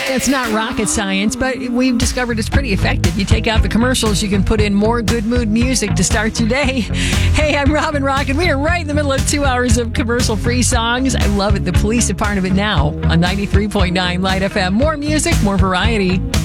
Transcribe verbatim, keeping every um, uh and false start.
It's not rocket science, but we've discovered it's pretty effective. You take out the commercials, you can put in more good mood music to start your day. Hey, I'm Robin Rock, and we are right in the middle of two hours of commercial-free songs. I love it. The Police are part of it now on ninety-three point nine Light F M. More music, more variety.